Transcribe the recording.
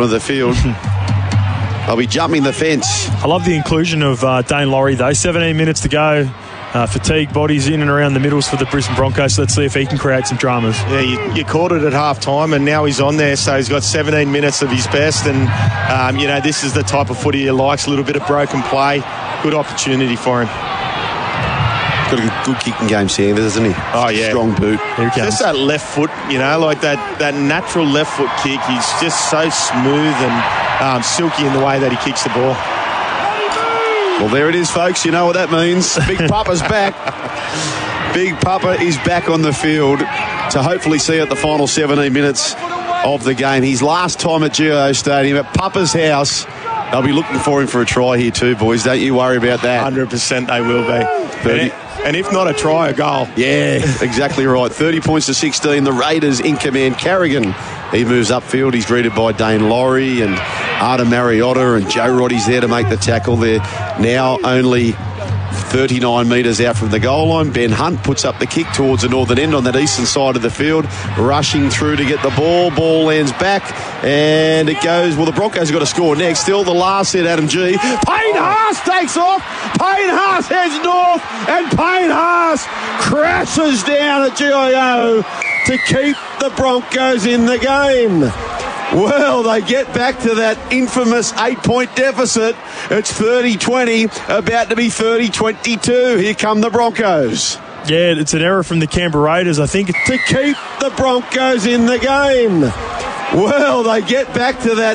of the field. I'll be jumping the fence. I love the inclusion of Dane Laurie, though. 17 minutes to go. Fatigue bodies in and around the middles for the Brisbane Broncos. Let's see if he can create some dramas. Yeah, you called it at half-time, and now he's on there, so he's got 17 minutes of his best, and, this is the type of footy he likes, a little bit of broken play. Good opportunity for him. Got a good kicking game, Sanders, hasn't he? Oh, yeah. Strong boot. Here he comes. Just that left foot, like that natural left foot kick. He's just so smooth and silky in the way that he kicks the ball. Well, there it is, folks. You know what that means. Big Papa's back. Big Papa is back on the field to hopefully see at the final 17 minutes of the game. His last time at GIO Stadium at Papa's house. They'll be looking for him for a try here too, boys. Don't you worry about that. 100% they will be. And if not a try, a goal. Yeah, exactly right. 30 points to 16. The Raiders in command. Carrigan, he moves upfield. He's greeted by Dane Laurie and Artem Mariota, and Joe Roddy's there to make the tackle. They're now only 39 metres out from the goal line. Ben Hunt puts up the kick towards the northern end on that eastern side of the field, rushing through to get the ball. Ball lands back, and it goes. Well, the Broncos have got to score next. Still the last set, Adam G. Payne Haas takes off. Payne Haas heads north, and Payne Haas crashes down at GIO to keep the Broncos in the game. Well, they get back to that infamous 8-point deficit. It's 30-20, about to be 30-22. Here come the Broncos. Yeah, it's an error from the Canberra Raiders, I think. To keep the Broncos in the game. Well, they get back to that